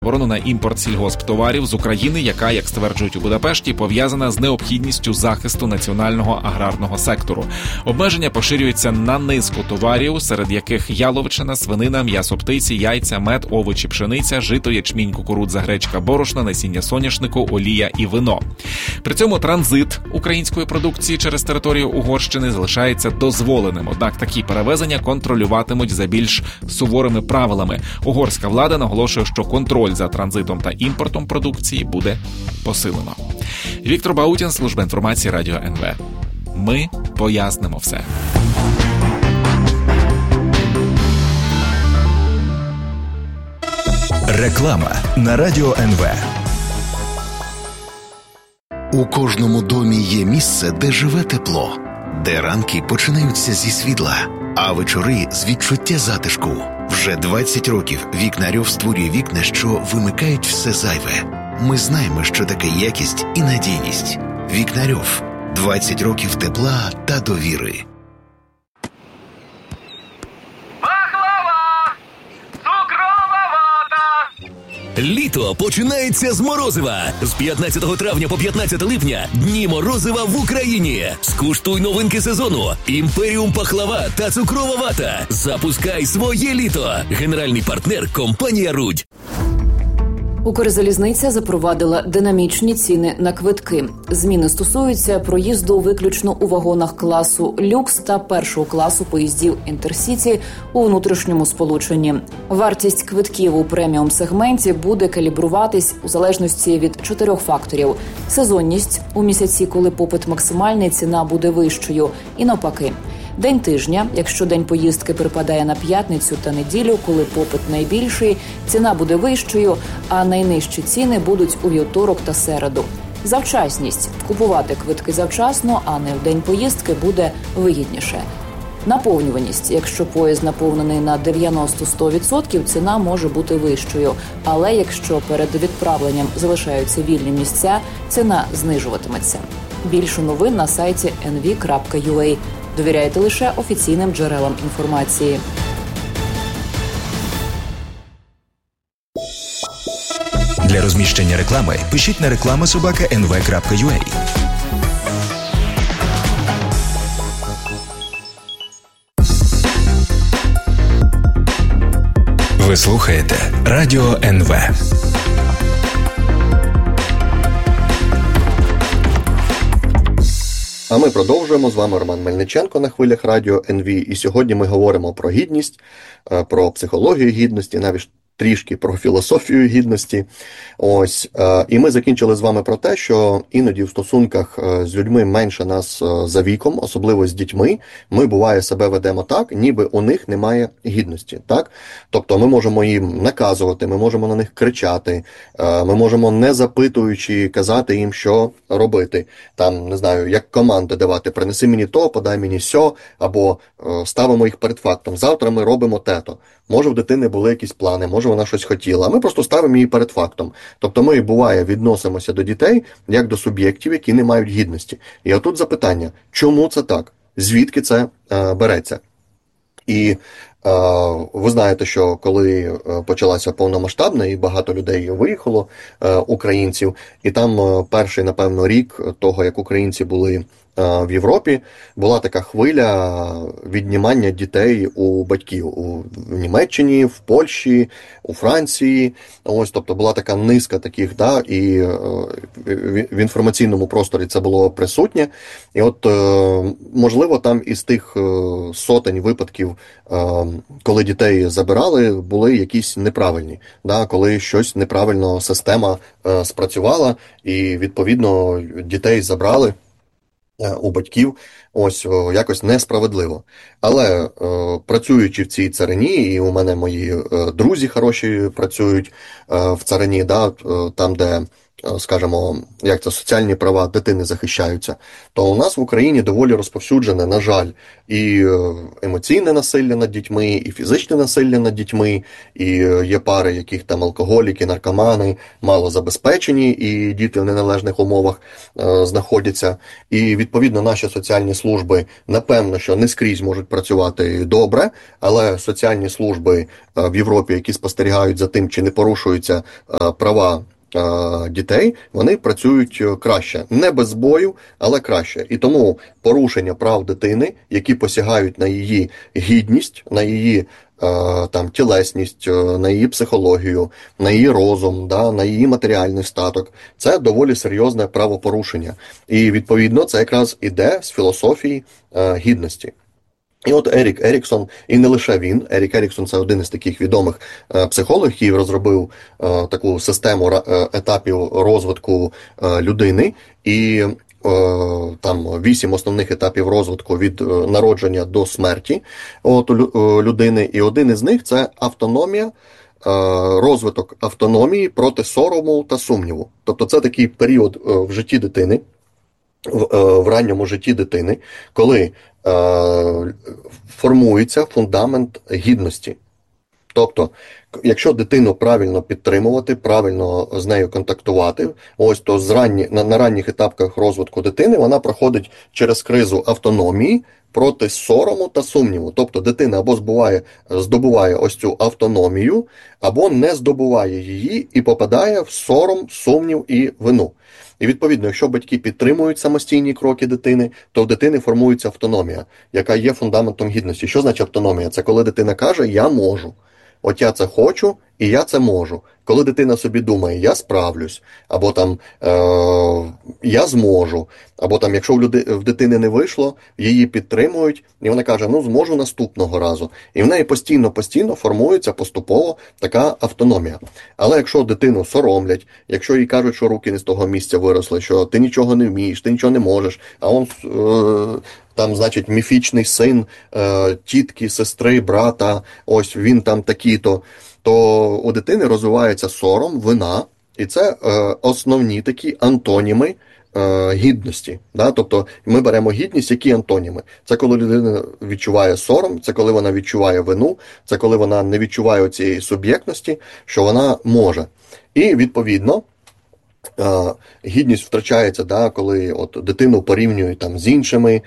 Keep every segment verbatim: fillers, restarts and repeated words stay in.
Заборону на імпорт сільгосптоварів з України, яка, як стверджують у Будапешті, пов'язана з необхідністю захисту національного аграрного сектору. Обмеження поширюються на низку товарів, серед яких яловичина, свинина, м'ясо птиці, яйця, мед, овочі, пшениця, жито, ячмінь, кукурудза, гречка, борошна, насіння соняшнику, олія і вино. При цьому транзит української продукції через територію Угорщини залишається дозволеним, однак такі перевезення контролюватимуть за більш суворими правилами. Угорська влада наголошує, що контроль за транзитом та імпортом продукції буде посилено. Віктор Баутін, служба інформації Радіо ен ве. Ми пояснимо все. Реклама на Радіо ен ве. У кожному домі є місце, де живе тепло, де ранки починаються зі світла, а вечори з відчуття затишку. Вже двадцять років Вікнарьов створює вікна, що вимикають все зайве. Ми знаємо, що таке якість і надійність. Вікнарьов. двадцять років тепла та довіри. Пахлава! Цукрова вата! Літо починається з морозива. З п'ятнадцятого травня по п'ятнадцяте липня дні морозива в Україні. Скуштуй новинки сезону. Імперіум пахлава та цукрова вата. Запускай своє літо. Генеральний партнер – компанія «Рудь». Укрзалізниця запровадила динамічні ціни на квитки. Зміни стосуються проїзду виключно у вагонах класу «Люкс» та першого класу поїздів «Інтерсіті» у внутрішньому сполученні. Вартість квитків у преміум-сегменті буде калібруватись у залежності від чотирьох факторів. Сезонність – у місяці, коли попит максимальний, ціна буде вищою. І навпаки. День тижня, якщо день поїздки припадає на п'ятницю та неділю, коли попит найбільший, ціна буде вищою, а найнижчі ціни будуть у вівторок та середу. Завчасність – купувати квитки завчасно, а не в день поїздки, буде вигідніше. Наповнюваність – якщо поїзд наповнений на дев'яносто - сто відсотків, ціна може бути вищою. Але якщо перед відправленням залишаються вільні місця, ціна знижуватиметься. Більше новин на сайті ен ві крапка ю а. Довіряйте лише офіційним джерелам інформації. Для розміщення реклами пишіть на реклама собака ен ве крапка ю а. Ви слухаєте Радіо ен ве. А ми продовжуємо. З вами Роман Мельниченко на хвилях Радіо ен ве. І сьогодні ми говоримо про гідність, про психологію гідності, навіть трішки про філософію гідності. Ось. І ми закінчили з вами про те, що іноді в стосунках з людьми менше нас за віком, особливо з дітьми, ми, буває, себе ведемо так, ніби у них немає гідності. Так? Тобто ми можемо їм наказувати, ми можемо на них кричати, ми можемо, не запитуючи, казати їм, що робити. Там, не знаю, як команди давати: принеси мені то, подай мені сьо, або ставимо їх перед фактом: завтра ми робимо те-то. Може, в дитини були якісь плани, може, вона щось хотіла, а ми просто ставимо її перед фактом. Тобто ми, буває, відносимося до дітей як до суб'єктів, які не мають гідності. І отут запитання: чому це так? Звідки це е, береться? І е, ви знаєте, що коли почалася повномасштабна і багато людей виїхало, е, українців, і там е, перший, напевно, рік того, як українці були в Європі, була така хвиля віднімання дітей у батьків у в Німеччині, в Польщі, у Франції. Ось, тобто була така низка таких, да, і е, в інформаційному просторі це було присутнє. І от, е, можливо, там із тих е, сотень випадків, е, коли дітей забирали, були якісь неправильні, да, коли щось неправильно система е, спрацювала, і, відповідно, дітей забрали у батьків, ось, якось несправедливо. Але е, працюючи в цій царині, і у мене мої е, друзі хороші працюють е, в царині, да, там, де скажімо, як це, соціальні права дитини захищаються, то у нас в Україні доволі розповсюджене, на жаль, і емоційне насилля над дітьми, і фізичне насилля над дітьми, і є пари, яких там алкоголіки, наркомани, малозабезпечені, і діти в неналежних умовах е, знаходяться. І, відповідно, наші соціальні служби, напевно, що не скрізь можуть працювати добре, але соціальні служби е, в Європі, які спостерігають за тим, чи не порушуються е, права дітей, вони працюють краще. Не без бою, але краще. І тому порушення прав дитини, які посягають на її гідність, на її там тілесність, на її психологію, на її розум, да, на її матеріальний статок, це доволі серйозне правопорушення. І, відповідно, це якраз іде з філософії гідності. І от Ерік Еріксон, і не лише він, Ерік Еріксон – це один із таких відомих е, психологів, який розробив е, таку систему е, етапів розвитку е, людини, і е, там вісім основних етапів розвитку від е, народження до смерті от, у людини, і один із них – це автономія, е, розвиток автономії проти сорому та сумніву. Тобто це такий період е, в житті дитини, в, е, в ранньому житті дитини, коли формується фундамент гідності. Тобто, якщо дитину правильно підтримувати, правильно з нею контактувати, ось то з ранні, на, на ранніх етапах розвитку дитини вона проходить через кризу автономії проти сорому та сумніву. Тобто дитина або збуває, здобуває ось цю автономію, або не здобуває її і попадає в сором, сумнів і вину. І, відповідно, якщо батьки підтримують самостійні кроки дитини, то в дитини формується автономія, яка є фундаментом гідності. Що значить автономія? Це коли дитина каже «я можу». От я це хочу, і я це можу. Коли дитина собі думає «я справлюсь», або там е- «я зможу», або там, якщо в, люди, в дитини не вийшло, її підтримують, і вона каже «ну, зможу наступного разу». І в неї постійно-постійно формується поступово така автономія. Але якщо дитину соромлять, якщо їй кажуть, що руки не з того місця виросли, що ти нічого не вмієш, ти нічого не можеш, а он... Е- там, значить, міфічний син е, тітки, сестри, брата, ось він там такий-то, то у дитини розвивається сором, вина, і це е, основні такі антоніми е, гідності. Да? Тобто ми беремо гідність, які антоніми. Це коли людина відчуває сором, це коли вона відчуває вину, це коли вона не відчуває цієї суб'єктності, що вона може. І, відповідно, Uh, гідність втрачається, да, коли от дитину порівнюють там з іншими,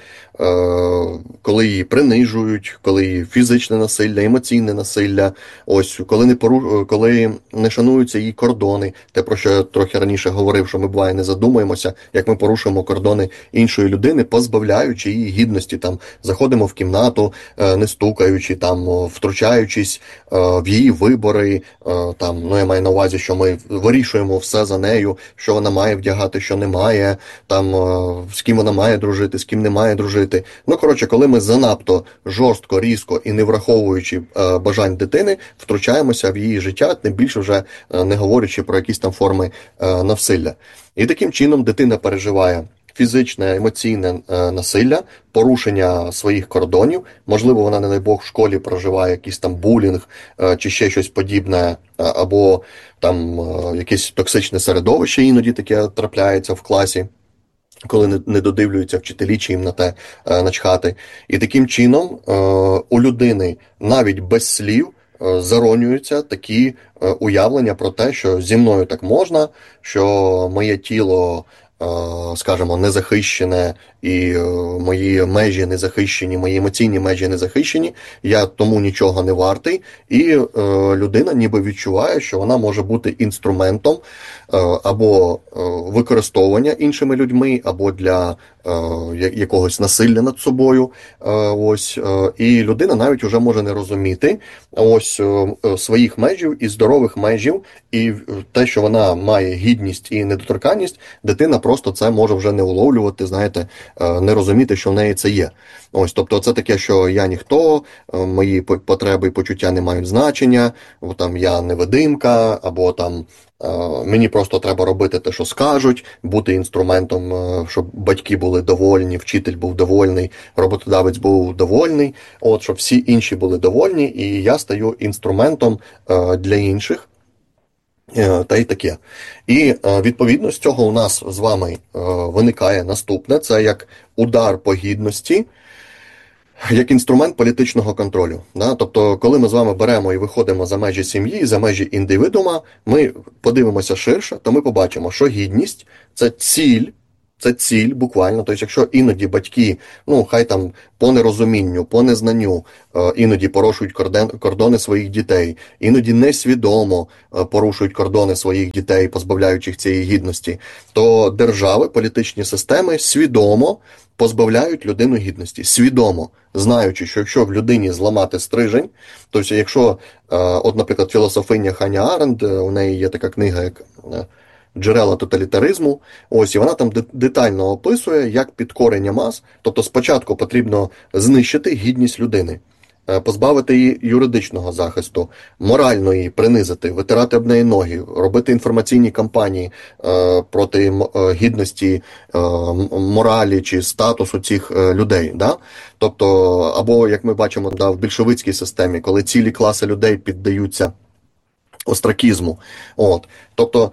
uh, коли її принижують, коли її фізичне насилля, емоційне насилля, ось коли не пору... коли не шануються її кордони, те, про що я трохи раніше говорив, що ми буває не задумуємося, як ми порушуємо кордони іншої людини, позбавляючи її гідності, там заходимо в кімнату, uh, не стукаючи, там втручаючись uh, в її вибори, uh, там, ну я маю на увазі, що ми вирішуємо все за нею, що вона має вдягати, що не має, там, з ким вона має дружити, з ким не має дружити. Ну, коротше, коли ми занадто жорстко, різко і не враховуючи е, бажань дитини, втручаємося в її життя, тим більше вже е, не говорячи про якісь там форми е, насилля. І таким чином дитина переживає фізичне, емоційне е, насилля, порушення своїх кордонів, можливо, вона, не дай Бог, в школі проживає якийсь там булінг е, чи ще щось подібне, е, або там е, якесь токсичне середовище іноді таке трапляється в класі, коли не, не додивлюються вчителі, чи їм на те е, начхати. І таким чином е, у людини навіть без слів е, заронюються такі е, уявлення про те, що зі мною так можна, що моє тіло, скажімо, незахищене, і мої межі не захищені, мої емоційні межі не захищені, я тому нічого не вартий, і е, людина ніби відчуває, що вона може бути інструментом е, або е, використовування іншими людьми, або для е, якогось насилля над собою. Е, ось, е, і людина навіть вже може не розуміти ось е, своїх межів і здорових межів, і те, що вона має гідність і недоторканність, дитина просто це може вже не уловлювати, знаєте, не розуміти, що в неї це є. Ось, тобто це таке, що я ніхто, мої потреби і почуття не мають значення, або там я невидимка, або там мені просто треба робити те, що скажуть, бути інструментом, щоб батьки були довольні, вчитель був довольний, роботодавець був довольний, от, щоб всі інші були довольні, і я стаю інструментом для інших. Та й таке. І, відповідно, з цього у нас з вами виникає наступне, це як удар по гідності, як інструмент політичного контролю. Да? Тобто, коли ми з вами беремо і виходимо за межі сім'ї, за межі індивідуума, ми подивимося ширше, то ми побачимо, що гідність – це ціль, це ціль буквально. Тобто, якщо іноді батьки, ну, хай там по нерозумінню, по незнанню, іноді порушують кордони своїх дітей, іноді несвідомо порушують кордони своїх дітей, позбавляючи їх цієї гідності, то держави, політичні системи свідомо позбавляють людину гідності. Свідомо, знаючи, що якщо в людині зламати стрижень, тобто якщо, от, наприклад, філософиня Ханя Аренд, у неї є така книга, як «Джерела тоталітаризму», ось, і вона там детально описує, як підкорення мас, тобто спочатку потрібно знищити гідність людини, позбавити її юридичного захисту, морально її принизити, витирати об неї ноги, робити інформаційні кампанії е, проти гідності, е, моралі чи статусу цих е, людей. Да? Тобто, або, як ми бачимо, да, в більшовицькій системі, коли цілі класи людей піддаються остракізму. От. Тобто,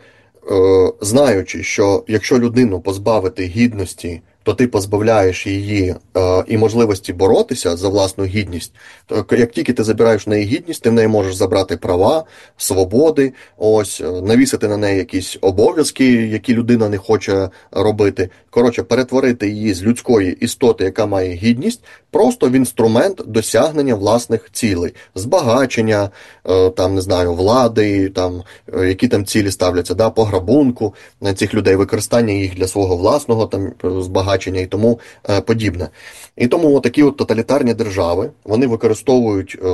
е, знаючи, що якщо людину позбавити гідності, то ти позбавляєш її е, і можливості боротися за власну гідність, то як тільки ти забираєш в неї гідність, ти в неї можеш забрати права, свободи, ось, навісити на неї якісь обов'язки, які людина не хоче робити. Коротше, перетворити її з людської істоти, яка має гідність, просто в інструмент досягнення власних цілей. Збагачення, е, там, не знаю, влади, там, е, які там цілі ставляться, да, пограбунку цих людей, використання їх для свого власного там збагачення, і тому е, подібне. І тому такі от тоталітарні держави, вони використовують е,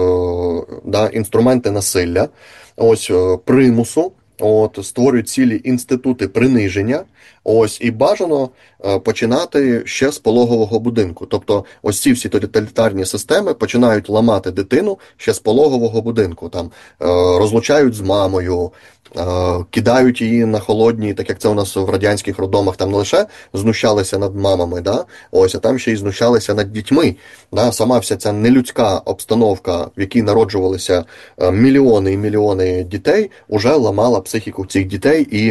да, інструменти насилля, ось, е, примусу, от, створюють цілі інститути приниження, ось, і бажано е, починати ще з пологового будинку. Тобто ось ці всі тоталітарні системи починають ламати дитину ще з пологового будинку, там, е, розлучають з мамою, кидають її на холодні, так як це у нас в радянських роддомах, там не лише знущалися над мамами, да? Ось, а там ще й знущалися над дітьми. Да? Сама вся ця нелюдська обстановка, в якій народжувалися мільйони і мільйони дітей, уже ламала психіку цих дітей і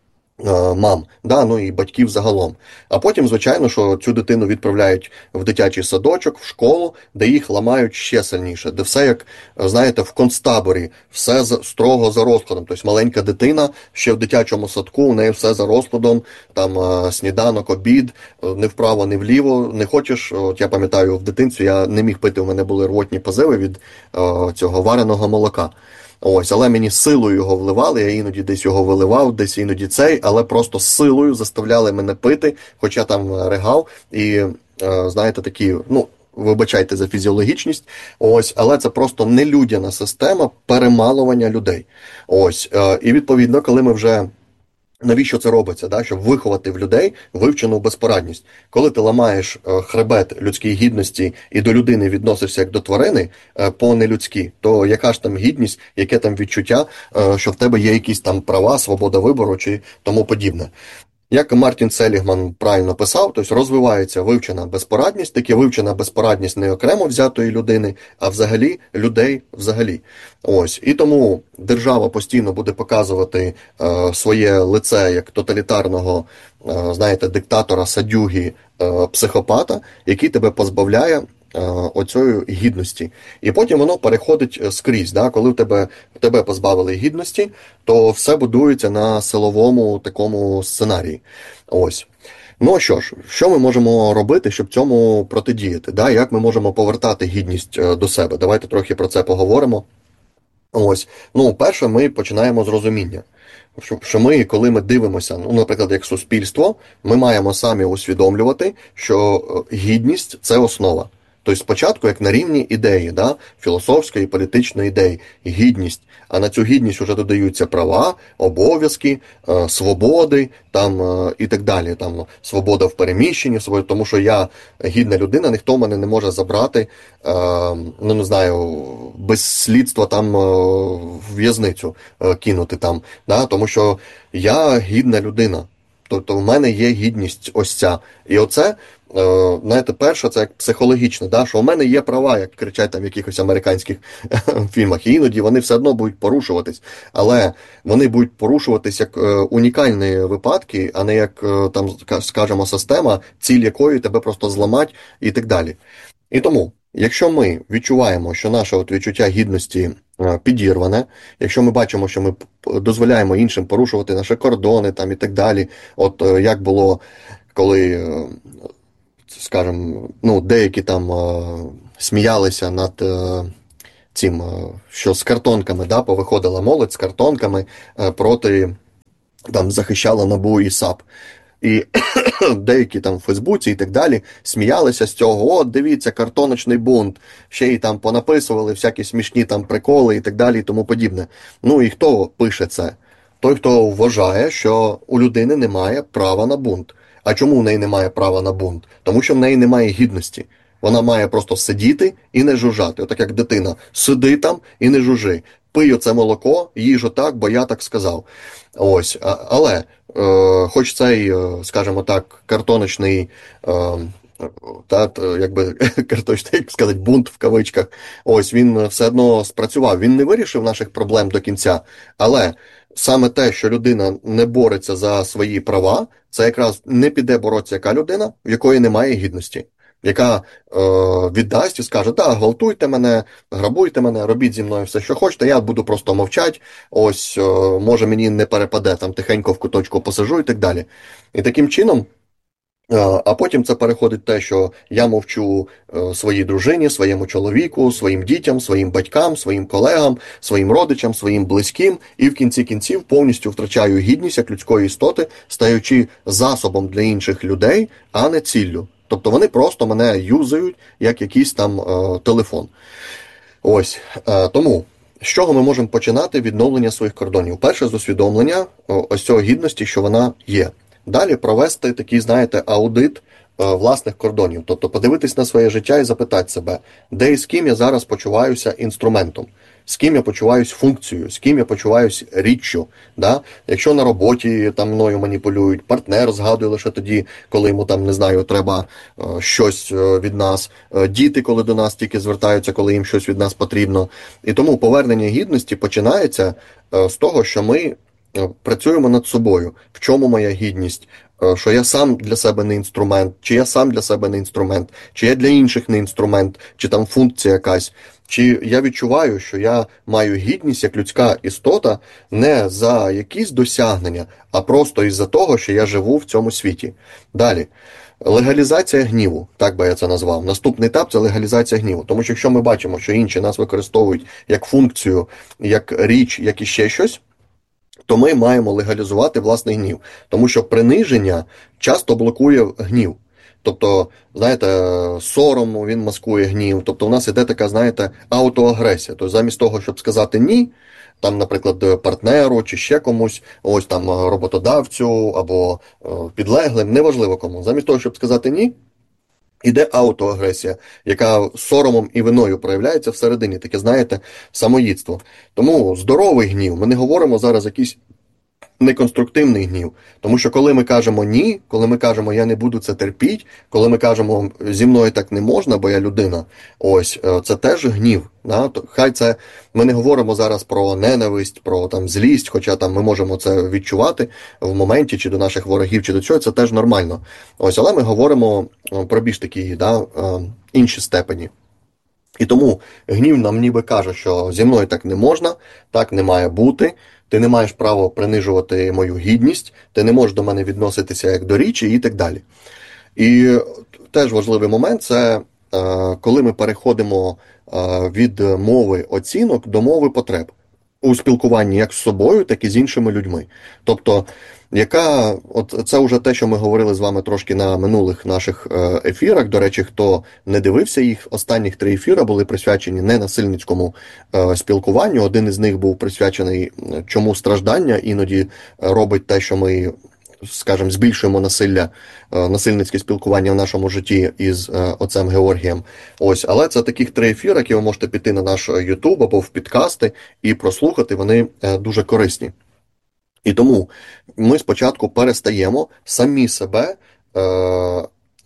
мам, да, ну і батьків загалом. А потім, звичайно, що цю дитину відправляють в дитячий садочок, в школу, де їх ламають ще сильніше, де все, як, знаєте, в концтаборі, все строго за розкладом. Тобто маленька дитина ще в дитячому садку, у неї все за розкладом, там сніданок, обід, не вправо, не вліво, не хочеш. От я пам'ятаю, в дитинстві я не міг пити, у мене були рвотні позиви від о, цього вареного молока. Ось, але мені силою його вливали, я іноді десь його виливав, десь іноді цей, але просто силою заставляли мене пити, хоча там ригав, і, е, знаєте, такі, ну, вибачайте за фізіологічність, ось, але це просто нелюдяна система перемалування людей. Ось, е, і відповідно, коли ми вже навіщо це робиться? Да? Щоб виховати в людей вивчену безпорадність. Коли ти ламаєш хребет людській гідності і до людини відносишся як до тварини по-нелюдськи, то яка ж там гідність, яке там відчуття, що в тебе є якісь там права, свобода вибору чи тому подібне. Як Мартін Селігман правильно писав, тобто розвивається вивчена безпорадність, таке вивчена безпорадність не окремо взятої людини, а взагалі людей взагалі. Ось. І тому держава постійно буде показувати е, своє лице як тоталітарного, е, знаєте, диктатора, садюги, е, психопата, який тебе позбавляє оцьої гідності. І потім воно переходить скрізь. Да? Коли в тебе, в тебе позбавили гідності, то все будується на силовому такому сценарії. Ось. Ну що ж, що ми можемо робити, щоб цьому протидіяти? Да? Як ми можемо повертати гідність до себе? Давайте трохи про це поговоримо. Ось. Ну, перше, ми починаємо з розуміння. Що ми, коли ми дивимося, ну, наприклад, як суспільство, ми маємо самі усвідомлювати, що гідність – це основа. Тобто спочатку як на рівні ідеї, да, філософської, політичної ідеї, гідність, а на цю гідність вже додаються права, обов'язки, е, свободи там, е, і так далі. Там, свобода в переміщенні, свобода, тому що я гідна людина, ніхто мене не може забрати, е, ну не знаю, без слідства там е, в в'язницю е, кинути там, да, тому що я гідна людина. Тобто в мене є гідність ось ця. І оце е, знаєте, перше, це як психологічне, да, що у мене є права, як кричать там в якихось американських фільмах, і іноді вони все одно будуть порушуватись, але вони будуть порушуватись як е, унікальні випадки, а не як, е, там, скажімо, система, ціль якої тебе просто зламать і так далі. І тому, якщо ми відчуваємо, що наше от відчуття гідності підірване, якщо ми бачимо, що ми дозволяємо іншим порушувати наші кордони там і так далі, от як було, коли, скажімо, ну, деякі там сміялися над цим, що з картонками, да, повиходила молодь з картонками проти, там, захищала НАБУ і САП. І деякі там в Фейсбуці і так далі сміялися з цього, от дивіться, картоночний бунт, ще й там понаписували всякі смішні там приколи і так далі і тому подібне. Ну і хто пише це? Той, хто вважає, що у людини немає права на бунт. А чому в неї немає права на бунт? Тому що в неї немає гідності. Вона має просто сидіти і не жужжати. Отак як дитина. Сиди там і не жужжи. Пий оце молоко, їж отак, бо я так сказав. Ось, але е, хоч цей, скажімо так, картоночний, е, та, якби, картоночний, як сказати, бунт в кавичках, ось, він все одно спрацював. Він не вирішив наших проблем до кінця, але саме те, що людина не бореться за свої права, це якраз не піде боротися яка людина, в якої немає гідності. Яка е, віддасть і скаже, так, гвалтуйте мене, грабуйте мене, робіть зі мною все, що хочете, я буду просто мовчати, ось, е, може мені не перепаде, там тихенько в куточку посажу і так далі. І таким чином, е, а потім це переходить те, що я мовчу е, своїй дружині, своєму чоловіку, своїм дітям, своїм батькам, своїм колегам, своїм родичам, своїм близьким, і в кінці кінців повністю втрачаю гідність як людської істоти, стаючи засобом для інших людей, а не ціллю. Тобто вони просто мене юзають, як якийсь там е, телефон. Ось. Е, тому, з чого ми можемо починати відновлення своїх кордонів? Перше, з усвідомлення ось цього гідності, що вона є. Далі провести такий, знаєте, аудит е, власних кордонів. Тобто подивитись на своє життя і запитати себе, де і з ким я зараз почуваюся інструментом. З ким я почуваюсь функцією, з ким я почуваюсь річчю. Да? Якщо на роботі там мною маніпулюють, партнер згадує лише тоді, коли йому там, не знаю, треба е, щось від нас, е, діти, коли до нас тільки звертаються, коли їм щось від нас потрібно. І тому повернення гідності починається е, з того, що ми е, працюємо над собою. В чому моя гідність? Е, що я сам для себе не інструмент, чи я сам для себе не інструмент, чи я для інших не інструмент, чи там функція якась. Чи я відчуваю, що я маю гідність як людська істота не за якісь досягнення, а просто із-за того, що я живу в цьому світі. Далі. Легалізація гніву, так би я це назвав. Наступний етап – це легалізація гніву. Тому що якщо ми бачимо, що інші нас використовують як функцію, як річ, як іще щось, то ми маємо легалізувати власний гнів. Тому що приниження часто блокує гнів. Тобто, знаєте, сором, він маскує гнів. Тобто у нас іде така, знаєте, аутоагресія. Тобто замість того, щоб сказати «ні», там, наприклад, партнеру чи ще комусь, ось там роботодавцю або підлеглим, неважливо кому. Замість того, щоб сказати «ні», іде аутоагресія, яка соромом і виною проявляється всередині. Таке, знаєте, самоїдство. Тому здоровий гнів, ми не говоримо зараз якісь неконструктивний гнів. Тому що коли ми кажемо «ні», коли ми кажемо «я не буду це терпіти», коли ми кажемо «зі мною так не можна, бо я людина», ось, це теж гнів. Да? Хай це, ми не говоримо зараз про ненависть, про там злість, хоча там ми можемо це відчувати в моменті, чи до наших ворогів, чи до чого, це теж нормально. Ось, але ми говоримо про більш такі, да, інші степені. І тому гнів нам ніби каже, що зі мною так не можна, так не має бути, ти не маєш права принижувати мою гідність, ти не можеш до мене відноситися як до річі і так далі. І теж важливий момент – це коли ми переходимо від мови оцінок до мови потреб у спілкуванні як з собою, так і з іншими людьми. Тобто, яка, от це вже те, що ми говорили з вами трошки на минулих наших ефірах. До речі, хто не дивився їх, останніх три ефіри були присвячені ненасильницькому спілкуванню. Один із них був присвячений, чому страждання іноді робить те, що ми, скажімо, збільшуємо насилля, насильницьке спілкування в нашому житті із отцем Георгієм. Ось, але це таких три ефіри, які ви можете піти на наш YouTube або в підкасти і прослухати, вони дуже корисні. І тому ми спочатку перестаємо самі себе е,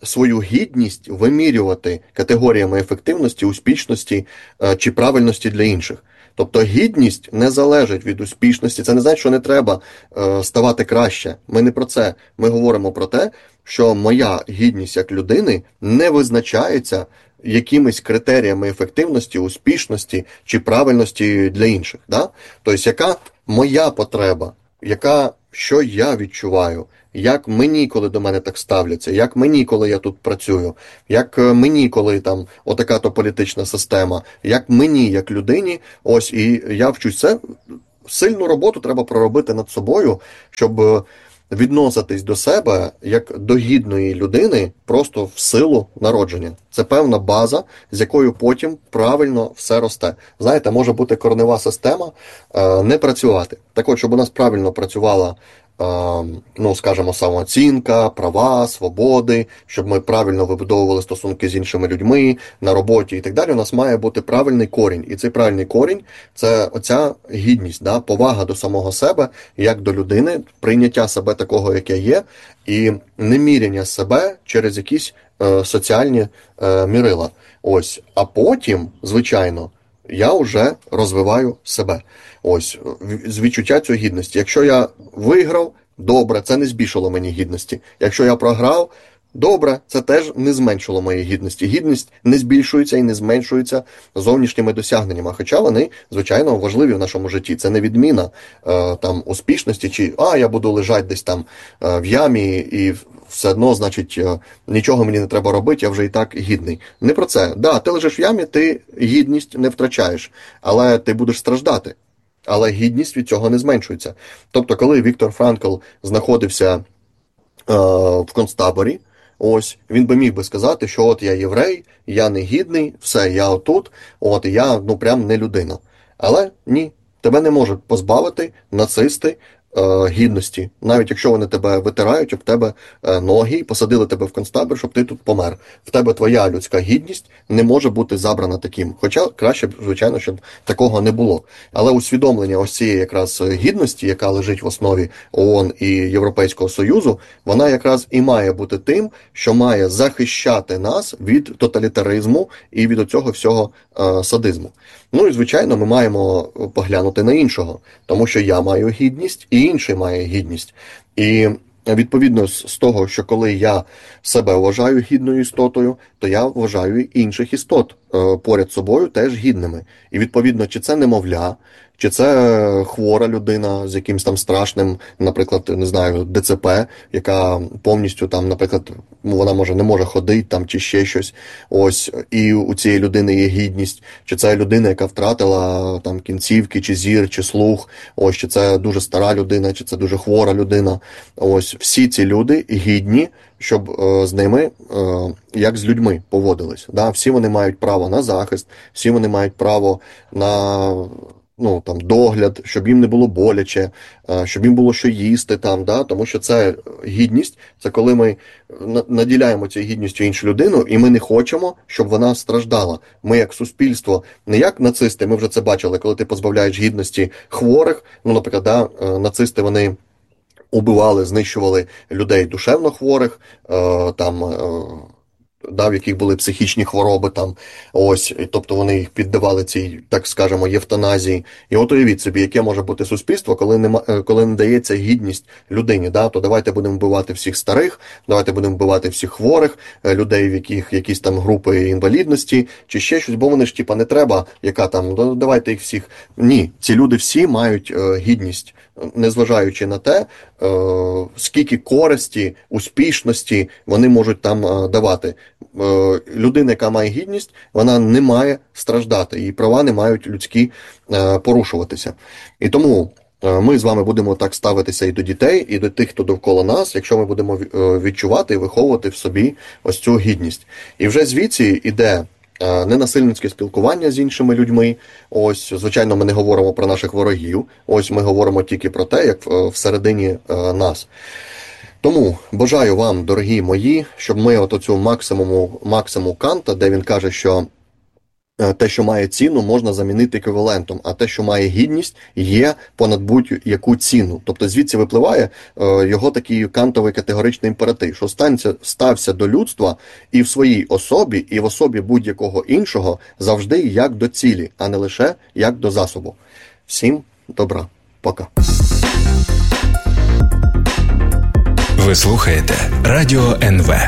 свою гідність вимірювати категоріями ефективності, успішності чи правильності для інших. Тобто гідність не залежить від успішності. Це не значить, що не треба е, ставати краще. Ми не про це. Ми говоримо про те, що моя гідність як людини не визначається якимись критеріями ефективності, успішності чи правильності для інших. Да? Тобто, яка моя потреба, яка, що я відчуваю, як мені, коли до мене так ставляться, як мені, коли я тут працюю, як мені, коли там отака-то політична система, як мені, як людині, ось, і я вчусь. Це сильну роботу треба проробити над собою, щоб відноситись до себе як до гідної людини просто в силу народження. Це певна база, з якою потім правильно все росте. Знаєте, може бути коренева система е, не працювати. Так от, щоб у нас правильно працювала ну, скажімо, самооцінка, права, свободи, щоб ми правильно вибудовували стосунки з іншими людьми на роботі і так далі, у нас має бути правильний корінь. І цей правильний корінь – це оця гідність, да? Повага до самого себе, як до людини, прийняття себе такого, як я є, і неміряння себе через якісь е, соціальні е, мірила. Ось. А потім, звичайно, я вже розвиваю себе. Ось, з відчуття цієї гідності. Якщо я виграв, добре, це не збільшило мені гідності. Якщо я програв, добре, це теж не зменшило моєї гідності. Гідність не збільшується і не зменшується зовнішніми досягненнями, хоча вони, звичайно, важливі в нашому житті. Це не відміна е, там, успішності, чи «а, я буду лежати десь там е, в ямі і все одно, значить, е, нічого мені не треба робити, я вже і так гідний». Не про це. Да, ти лежиш в ямі, ти гідність не втрачаєш, але ти будеш страждати. Але гідність від цього не зменшується. Тобто, коли Віктор Франкл знаходився е, в концтаборі, ось, він би міг би сказати, що от я єврей, я не гідний, все, я отут, от, я, ну, прям не людина. Але ні, тебе не можуть позбавити нацисти е, гідності. Навіть якщо вони тебе витирають об тебе е, ноги і посадили тебе в концтабір, щоб ти тут помер. В тебе твоя людська гідність не може бути забрана таким. Хоча краще б, звичайно, щоб такого не було. Але усвідомлення ось цієї якраз гідності, яка лежить в основі ООН і Європейського Союзу, вона якраз і має бути тим, що має захищати нас від тоталітаризму і від оцього всього е, садизму. Ну і, звичайно, ми маємо поглянути на іншого, тому що я маю гідність, і інший має гідність. І відповідно з того, що коли я себе вважаю гідною істотою, то я вважаю і інших істот е, поряд з собою теж гідними. І відповідно, чи це немовля, чи це хвора людина з якимось там страшним, наприклад, не знаю, ДЦП, яка повністю там, наприклад, вона може не може ходити там чи ще щось. Ось, і у цієї людини є гідність. Чи це людина, яка втратила там кінцівки, чи зір, чи слух. Ось, чи це дуже стара людина, чи це дуже хвора людина. Ось, всі ці люди гідні, щоб е, з ними, е, як з людьми, поводились. Да? Всі вони мають право на захист, всі вони мають право на ну, там, догляд, щоб їм не було боляче, щоб їм було що їсти там, да? Тому що це гідність, це коли ми наділяємо цією гідністю іншу людину, і ми не хочемо, щоб вона страждала. Ми як суспільство, не як нацисти, ми вже це бачили, коли ти позбавляєш гідності хворих, ну, наприклад, да, нацисти, вони убивали, знищували людей душевно хворих, там, да, в яких були психічні хвороби, там, ось, тобто вони їх піддавали цій, так скажемо, євтаназії. І от уявіть собі, яке може бути суспільство, коли не, коли не дається гідність людині, да, то давайте будемо вбивати всіх старих, давайте будемо вбивати всіх хворих, людей, в яких якісь там групи інвалідності, чи ще щось, бо вони ж, типа, не треба, яка там, давайте їх всіх. Ні, ці люди всі мають е, гідність, незважаючи на те, е, скільки користі, успішності вони можуть там е, давати. Людина, яка має гідність, вона не має страждати, її права не мають людські е, порушуватися. І тому е, ми з вами будемо так ставитися і до дітей, і до тих, хто довкола нас, якщо ми будемо відчувати і виховувати в собі ось цю гідність. І вже звідси іде е, ненасильницьке спілкування з іншими людьми. Ось, звичайно, ми не говоримо про наших ворогів, ось ми говоримо тільки про те, як е, всередині е, нас. Тому бажаю вам, дорогі мої, щоб ми от оцю максимуму, максимум Канта, де він каже, що те, що має ціну, можна замінити еквівалентом, а те, що має гідність, є понад будь-яку ціну. Тобто звідси випливає е, його такий кантовий категоричний імператив, що станься, стався до людства і в своїй особі, і в особі будь-якого іншого завжди як до цілі, а не лише як до засобу. Всім добра. Пока. Ви слухаєте Радіо ен ве.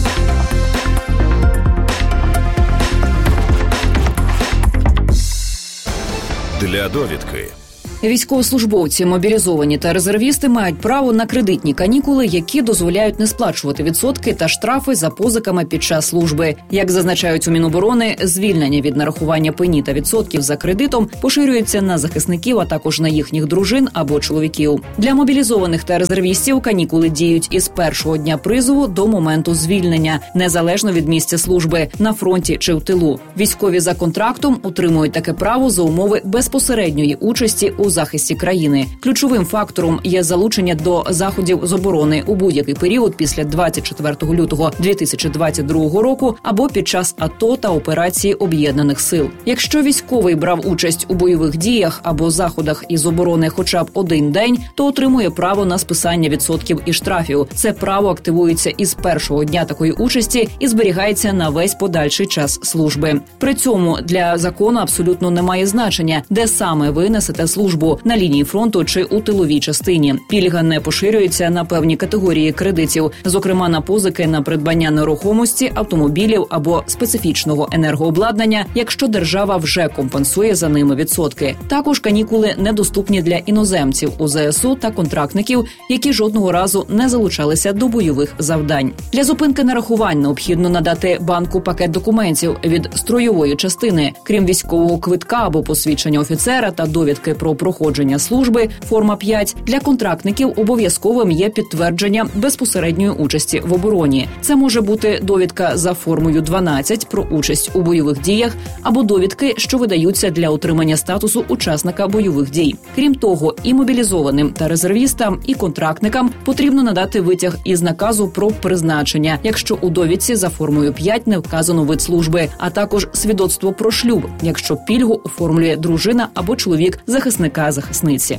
Для довідки. Військовослужбовці, мобілізовані та резервісти мають право на кредитні канікули, які дозволяють не сплачувати відсотки та штрафи за позиками під час служби. Як зазначають у Міноборони, звільнення від нарахування пені та відсотків за кредитом поширюється на захисників, а також на їхніх дружин або чоловіків. Для мобілізованих та резервістів канікули діють із першого дня призову до моменту звільнення, незалежно від місця служби, на фронті чи в тилу. Військові за контрактом отримують таке право за умови безпосередньої участі у захисті країни. Ключовим фактором є залучення до заходів з оборони у будь-який період після двадцять четвертого лютого дві тисячі двадцять другого року або під час АТО та операції Об'єднаних сил. Якщо військовий брав участь у бойових діях або заходах із оборони хоча б один день, то отримує право на списання відсотків і штрафів. Це право активується із першого дня такої участі і зберігається на весь подальший час служби. При цьому для закону абсолютно немає значення, де саме ви несете службу – на лінії фронту чи у тиловій частині. Пільга не поширюється на певні категорії кредитів, зокрема на позики на придбання нерухомості, автомобілів або специфічного енергообладнання, якщо держава вже компенсує за ними відсотки. Також канікули недоступні для іноземців у зе ес у та контрактників, які жодного разу не залучалися до бойових завдань. Для зупинки нарахувань необхідно надати банку пакет документів від строєвої частини, крім військового квитка або посвідчення офіцера та довідки про проходження служби, форма п'ять, для контрактників обов'язковим є підтвердження безпосередньої участі в обороні. Це може бути довідка за формою дванадцять про участь у бойових діях або довідки, що видаються для отримання статусу учасника бойових дій. Крім того, і мобілізованим та резервістам, і контрактникам потрібно надати витяг із наказу про призначення, якщо у довідці за формою п'ять не вказано вид служби, а також свідоцтво про шлюб, якщо пільгу оформлює дружина або чоловік захисника-захисниці.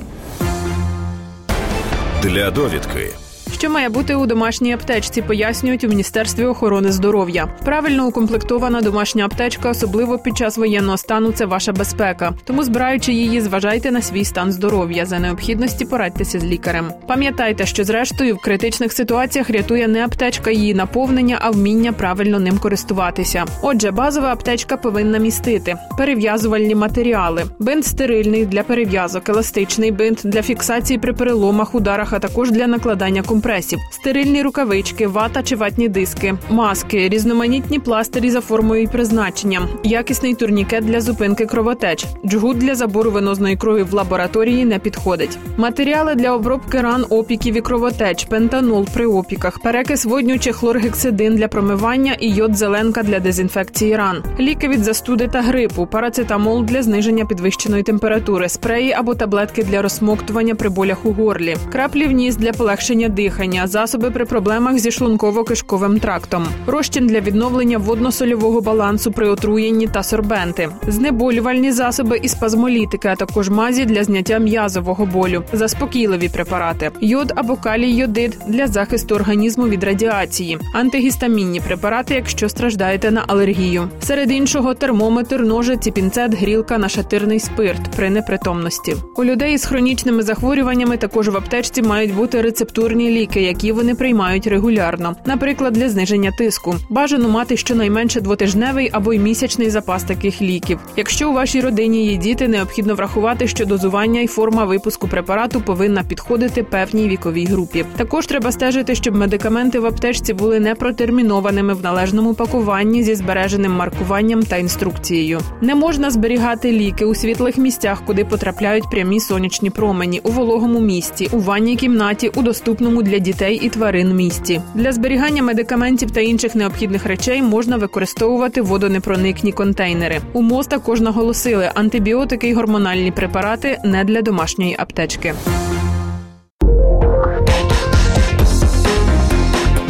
Для довідки. Що має бути у домашній аптечці, пояснюють у Міністерстві охорони здоров'я. Правильно укомплектована домашня аптечка, особливо під час воєнного стану, це ваша безпека. Тому, збираючи її, зважайте на свій стан здоров'я. За необхідності порадьтеся з лікарем. Пам'ятайте, що зрештою в критичних ситуаціях рятує не аптечка її наповнення, а вміння правильно ним користуватися. Отже, базова аптечка повинна містити перев'язувальні матеріали, бинт стерильний для перев'язок, еластичний бинт для фіксації при переломах, ударах, а також для накладання компресів. Стерильні рукавички, вата чи ватні диски, маски, різноманітні пластирі за формою і призначенням, якісний турнікет для зупинки кровотеч, джгут для забору венозної крові в лабораторії не підходить. Матеріали для обробки ран, опіків і кровотеч, пентанол при опіках, перекис водню чи хлоргексидин для промивання і йод-зеленка для дезінфекції ран, ліки від застуди та грипу, парацетамол для зниження підвищеної температури, спреї або таблетки для розсмоктування при болях у горлі, краплі в ніс для полегшення дихання, засоби при проблемах зі шлунково-кишковим трактом, розчин для відновлення водно-сольового балансу при отруєнні та сорбенти, знеболювальні засоби і спазмолітики, а також мазі для зняття м'язового болю, заспокійливі препарати, йод або калій-йодид для захисту організму від радіації, антигістамінні препарати, якщо страждаєте на алергію. Серед іншого термометр, ножиці, пінцет, грілка, нашатирний спирт при непритомності. У людей із хронічними захворюваннями також в аптечці мають бути рецептурні ліки, які вони приймають регулярно. Наприклад, для зниження тиску. Бажано мати щонайменше двотижневий або й місячний запас таких ліків. Якщо у вашій родині є діти, необхідно врахувати, що дозування і форма випуску препарату повинна підходити певній віковій групі. Також треба стежити, щоб медикаменти в аптечці були не протермінованими в належному пакуванні зі збереженим маркуванням та інструкцією. Не можна зберігати ліки у світлих місцях, куди потрапляють прямі сонячні промені, у вологому місці, у ванній кімнаті, у доступному для дітей і тварин місці. Для зберігання медикаментів та інших необхідних речей можна використовувати водонепроникні контейнери. У МОЗ також наголосили, антибіотики і гормональні препарати не для домашньої аптечки.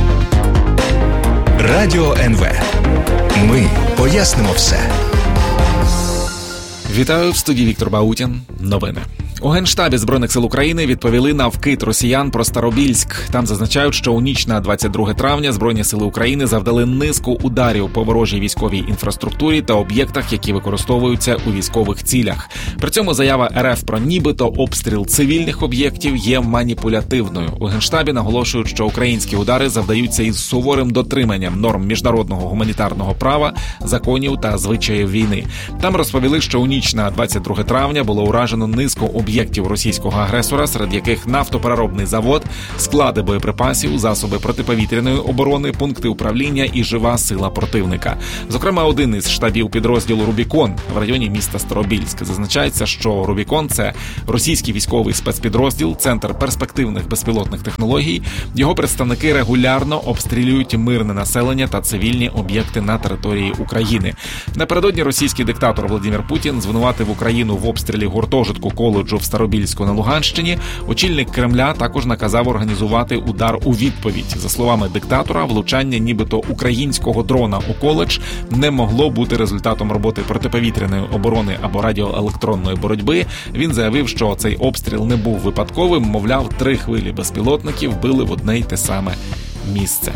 Радіо ен ве. Ми пояснимо все. Вітаю, в студії Віктор Баутін. Новини. У Генштабі Збройних сил України відповіли на вкид росіян про Старобільськ. Там зазначають, що у ніч на двадцять друге травня Збройні сили України завдали низку ударів по ворожій військовій інфраструктурі та об'єктах, які використовуються у військових цілях. При цьому заява РФ про нібито обстріл цивільних об'єктів є маніпулятивною. У Генштабі наголошують, що українські удари завдаються із суворим дотриманням норм міжнародного гуманітарного права, законів та звичаїв війни. Там розповіли, що у ніч на двадцять друге травня було уражено низку об'єктів російського агресора, серед яких нафтопереробний завод, склади боєприпасів, засоби протиповітряної оборони, пункти управління і жива сила противника. Зокрема, один із штабів підрозділу «Рубікон» в районі міста Старобільськ. Зазначається, що «Рубікон» – це російський військовий спецпідрозділ, центр перспективних безпілотних технологій. Його представники регулярно обстрілюють мирне населення та цивільні об'єкти на території України. Напередодні російський диктатор Володимир Путін звинуватив Україну в обстрілі гуртожитку коледжу в Старобільську на Луганщині. Очільник Кремля також наказав організувати удар у відповідь. За словами диктатора, влучання нібито українського дрона у коледж не могло бути результатом роботи протиповітряної оборони або радіоелектронної боротьби. Він заявив, що цей обстріл не був випадковим, мовляв, три хвилі безпілотників били в одне й те саме місце.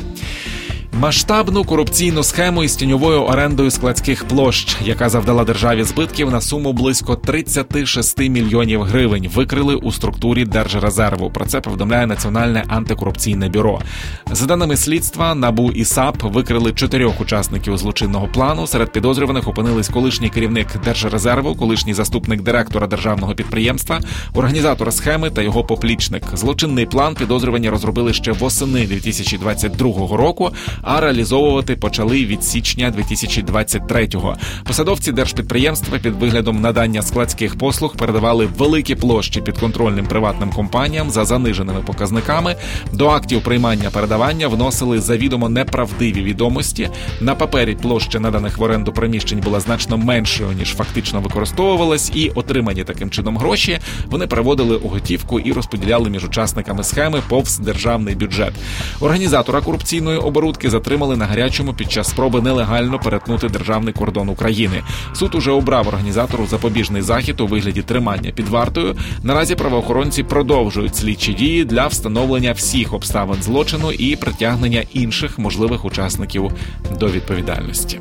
Масштабну корупційну схему із тіньовою орендою складських площ, яка завдала державі збитків на суму близько тридцять шість мільйонів гривень, викрили у структурі Держрезерву. Про це повідомляє Національне антикорупційне бюро. За даними слідства, НАБУ і САП викрили чотирьох учасників злочинного плану. Серед підозрюваних опинились колишній керівник Держрезерву, колишній заступник директора державного підприємства, організатор схеми та його поплічник. Злочинний план підозрювані розробили ще восени дві тисячі двадцять другого року, а реалізовувати почали від січня дві тисячі двадцять третього. Посадовці держпідприємства під виглядом надання складських послуг передавали великі площі підконтрольним приватним компаніям за заниженими показниками. До актів приймання-передавання вносили завідомо неправдиві відомості. На папері площа наданих в оренду приміщень була значно меншою, ніж фактично використовувалась, і отримані таким чином гроші вони переводили у готівку і розподіляли між учасниками схеми повз державний бюджет. Організатора корупційної оборудки затримали на гарячому під час спроби нелегально перетнути державний кордон України. Суд уже обрав організатору запобіжний захід у вигляді тримання під вартою. Наразі правоохоронці продовжують слідчі дії для встановлення всіх обставин злочину і притягнення інших можливих учасників до відповідальності.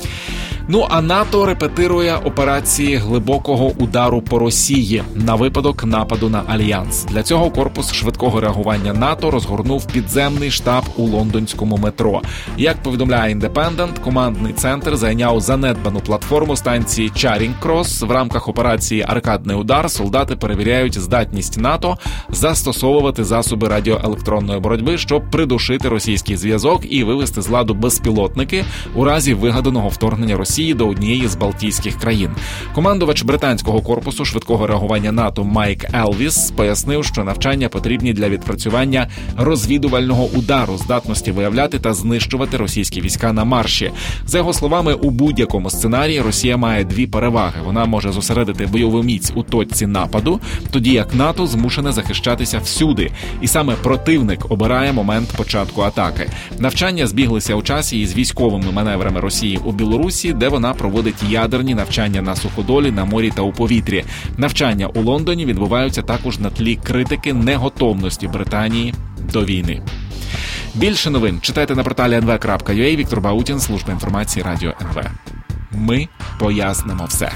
Ну, а НАТО репетирує операції глибокого удару по Росії на випадок нападу на Альянс. Для цього корпус швидкого реагування НАТО розгорнув підземний штаб у лондонському метро. Як повідомляє «Індепендент», командний центр зайняв занедбану платформу станції Чарінг-Крос. В рамках операції «Аркадний удар» солдати перевіряють здатність НАТО застосовувати засоби радіоелектронної боротьби, щоб придушити російський зв'язок і вивести з ладу безпілотники у разі вигаданого вторгнення Росії до однієї з Балтійських країн. Командувач британського корпусу швидкого реагування НАТО Майк Елвіс пояснив, що навчання потрібні для відпрацювання розвідувального удару, здатності виявляти та знищувати російські війська на марші. За його словами, у будь-якому сценарії Росія має дві переваги. Вона може зосередити бойову міць у точці нападу, тоді як НАТО змушене захищатися всюди. І саме противник обирає момент початку атаки. Навчання збіглися у часі із військовими маневрами Росії у Білорусі, де вона проводить ядерні навчання на суходолі, на морі та у повітрі. Навчання у Лондоні відбуваються також на тлі критики неготовності Британії до війни. Більше новин читайте на порталі ен ве крапка ю а. Віктор Баутін, служба інформації Радіо ен ве. Ми пояснимо все.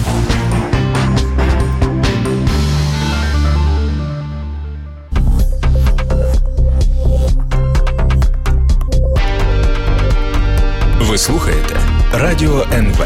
Ви слухаєте Радіо ен ве.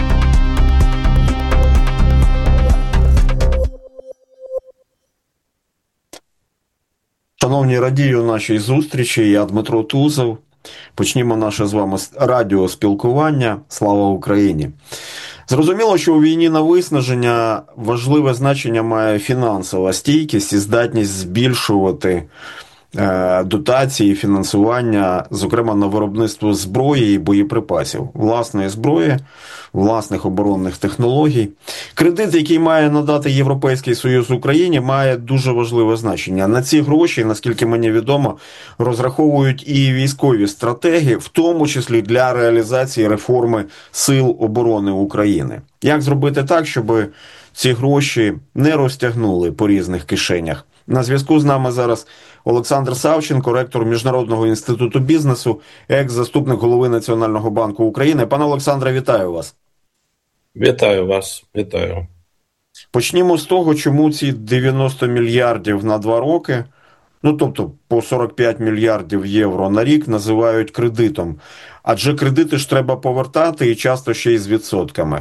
Шановні радію нашій зустрічі, я Дмитро Тузов. Почнімо наше з вами радіоспілкування. Слава Україні! Зрозуміло, що у війні на виснаження важливе значення має фінансова стійкість і здатність збільшувати дотації, фінансування, зокрема на виробництво зброї і боєприпасів, власної зброї, власних оборонних технологій. Кредит, який має надати Європейський Союз Україні, має дуже важливе значення. На ці гроші, наскільки мені відомо, розраховують і військові стратегії, в тому числі для реалізації реформи Сил оборони України. Як зробити так, щоб ці гроші не розтягнули по різних кишенях? На зв'язку з нами зараз Олександр Савченко, ректор Міжнародного інституту бізнесу, екс-заступник голови Національного банку України. Пане Олександре, вітаю вас. Вітаю вас, вітаю. Почнімо з того, чому ці дев'яносто мільярдів на два роки, ну тобто по сорок п'ять мільярдів євро на рік, називають кредитом. Адже кредити ж треба повертати і часто ще й з відсотками.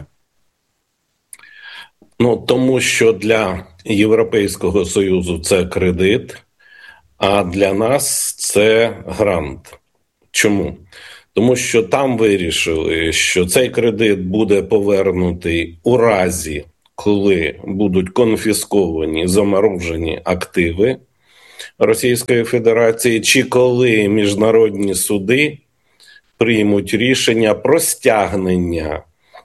Ну, тому що для Європейського Союзу це кредит, а для нас це грант. Чому? Тому що там вирішили, що цей кредит буде повернутий у разі, коли будуть конфісковані, заморожені активи Російської Федерації, чи коли міжнародні суди приймуть рішення про стягнення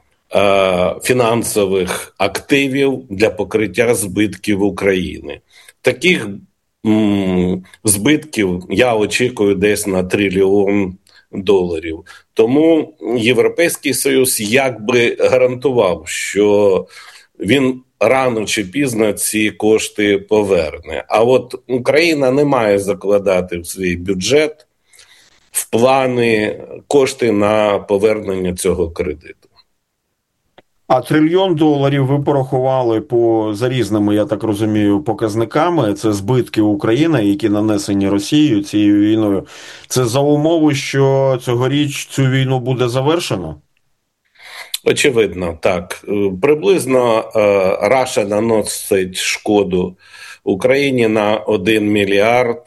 фінансових активів для покриття збитків України. Таких м, збитків я очікую десь на трильйон доларів. Тому Європейський Союз якби гарантував, що він рано чи пізно ці кошти поверне. А от Україна не має закладати в свій бюджет в плани кошти на повернення цього кредиту. А трильйон доларів ви порахували по, за різними, я так розумію, показниками. Це збитки України, які нанесені Росією цією війною. Це за умови, що цьогоріч цю війну буде завершено? Очевидно, так. Приблизно Раша наносить шкоду Україні на один мільярд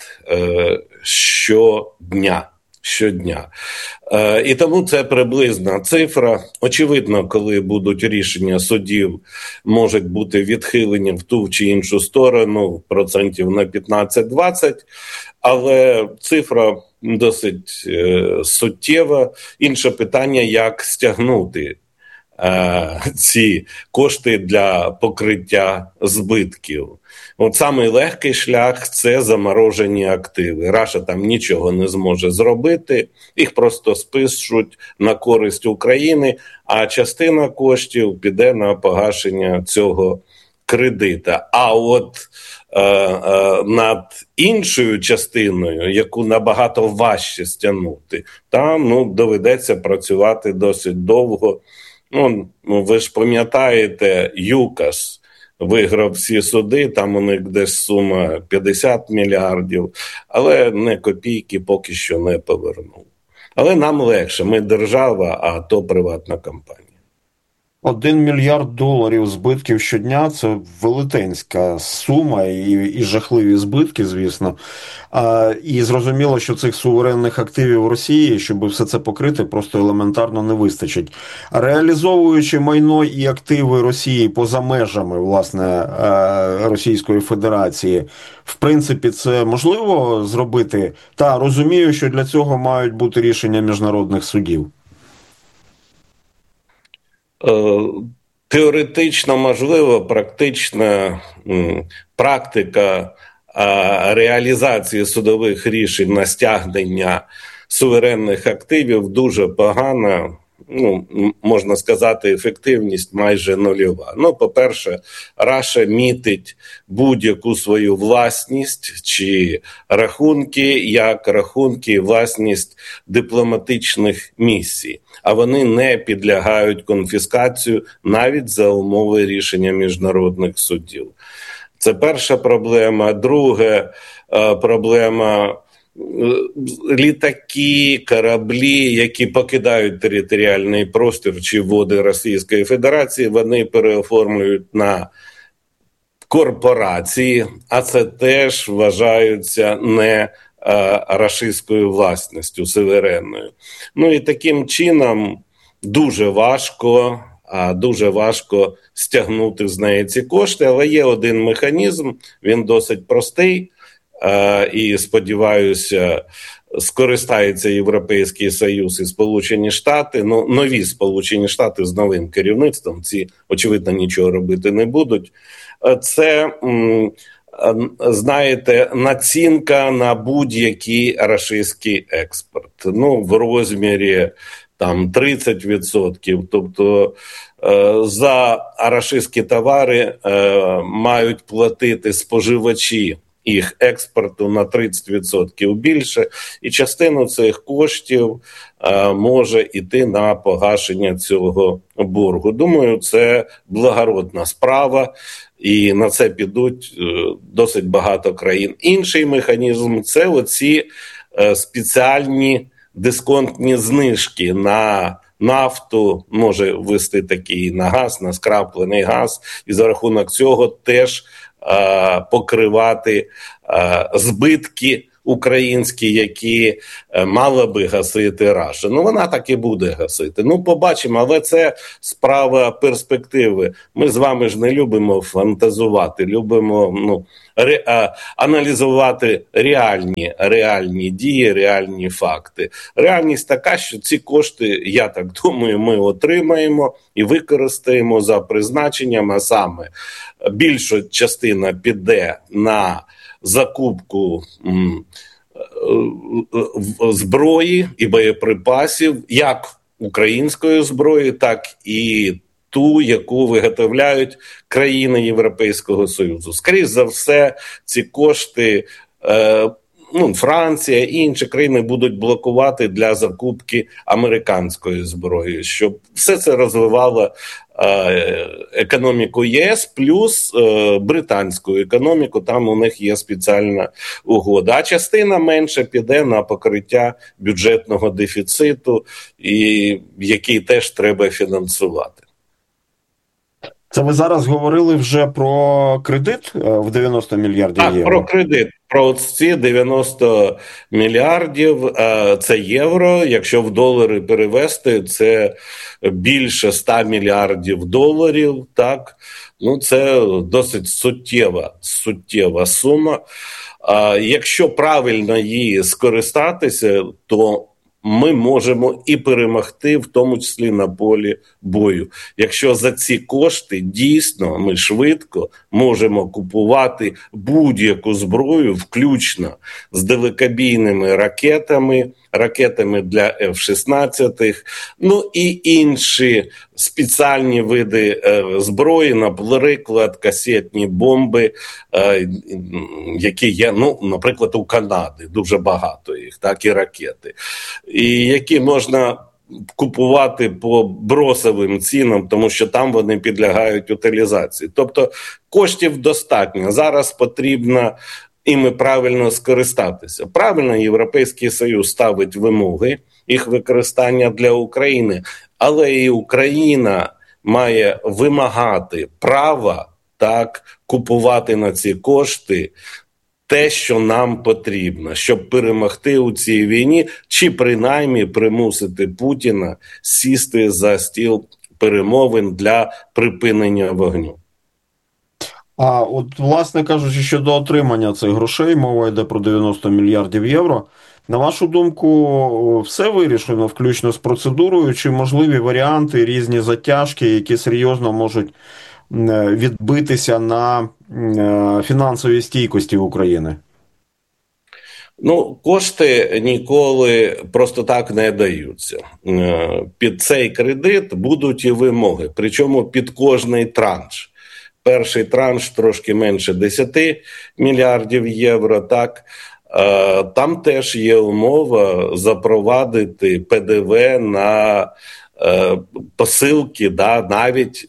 щодня. щодня. Е, і тому це приблизна цифра. Очевидно, коли будуть рішення судів, можуть бути відхилені в ту чи іншу сторону, процентів на п'ятнадцять-двадцять, але цифра досить е, суттєва. Інше питання, як стягнути е, ці кошти для покриття збитків. От самий легкий шлях – це заморожені активи. Раша там нічого не зможе зробити, їх просто спишуть на користь України, а частина коштів піде на погашення цього кредита. А от е, е, над іншою частиною, яку набагато важче стягнути, там ну, доведеться працювати досить довго. Ну, ви ж пам'ятаєте, ЮКАС виграв всі суди, там у них десь сума п'ятдесят мільярдів, але не копійки поки що не повернув. Але нам легше, ми держава, а то приватна компанія. Один мільярд доларів збитків щодня – це велетенська сума і, і жахливі збитки, звісно. А, і зрозуміло, що цих суверенних активів Росії, щоб все це покрити, просто елементарно не вистачить. Реалізовуючи майно і активи Росії поза межами, власне, Російської Федерації, в принципі, це можливо зробити? Та, розумію, що для цього мають бути рішення міжнародних судів. Теоретично можливо, практична практика реалізації судових рішень на стягнення суверенних активів дуже погана. Ну, можна сказати, ефективність майже нульова. Ну, по-перше, Раша мітить будь-яку свою власність чи рахунки, як рахунки і власність дипломатичних місій. А вони не підлягають конфіскацію навіть за умови рішення міжнародних судів. Це перша проблема. Друга проблема – літаки, кораблі, які покидають територіальний простір чи води Російської Федерації, вони переоформлюють на корпорації, а це теж вважаються не рашистською власністю, суверенною. Ну і таким чином дуже важко, а дуже важко стягнути з неї ці кошти, але є один механізм, він досить простий. і, сподіваюся, скористається Європейський Союз і Сполучені Штати, ну, нові Сполучені Штати з новим керівництвом, ці, очевидно, нічого робити не будуть. Це, знаєте, націнка на будь-який рашистський експорт. Ну, в розмірі там тридцять відсотків, тобто за рашистські товари мають платити споживачі їх експорту на тридцять відсотків більше, і частину цих коштів е, може йти на погашення цього боргу. Думаю, це благородна справа, і на це підуть е, досить багато країн. Інший механізм – це оці е, спеціальні дисконтні знижки на нафту, може ввести такий на газ, на скраплений газ, і за рахунок цього теж покривати збитки українські, які мала би гасити Раша. Ну, вона так і буде гасити. Ну, побачимо, але це справа перспективи. Ми з вами ж не любимо фантазувати, любимо, ну, ре, а, аналізувати реальні, реальні дії, реальні факти. Реальність така, що ці кошти, я так думаю, ми отримаємо і використаємо за призначенням, а саме більша частина піде на закупку м, зброї і боєприпасів, як української зброї, так і ту, яку виготовляють країни Європейського Союзу. Скоріше за все, ці кошти е, ну, Франція і інші країни будуть блокувати для закупки американської зброї, щоб все це розвивало е, економіку ЄС плюс е, британську економіку, там у них є спеціальна угода. А частина менше піде на покриття бюджетного дефіциту, і, який теж треба фінансувати. Це ви зараз говорили вже про кредит в дев'яносто мільярдів так, євро? Так, про кредит. Про ці дев'яносто мільярдів – це євро. Якщо в долари перевести, це більше ста мільярдів доларів. Так? Ну, це досить суттєва, суттєва сума. Якщо правильно її скористатися, то ми можемо і перемогти, в тому числі на полі бою. Якщо за ці кошти дійсно ми швидко можемо купувати будь-яку зброю, включно з далекобійними ракетами, ракетами для еф шістнадцять, ну і інші спеціальні види е, зброї, наприклад, касетні бомби, е, які є, ну, наприклад, у Канади, дуже багато їх, так, і ракети, і які можна купувати по бросовим цінам, тому що там вони підлягають утилізації. Тобто коштів достатньо. Зараз потрібно іми правильно скористатися. Правильно, Європейський Союз ставить вимоги їх використання для України, але і Україна має вимагати права, так, купувати на ці кошти те, що нам потрібно, щоб перемогти у цій війні, чи принаймні примусити Путіна сісти за стіл перемовин для припинення вогню. А от, власне кажучи, щодо отримання цих грошей, мова йде про дев'яносто мільярдів євро. На вашу думку, все вирішено, включно з процедурою, чи можливі варіанти, різні затяжки, які серйозно можуть відбитися на фінансовій стійкості України? Ну, кошти ніколи просто так не даються. Під цей кредит будуть і вимоги, причому під кожний транш. Перший транш трошки менше десять мільярдів євро, так. Там теж є умова запровадити пе де ве на посилки, да, навіть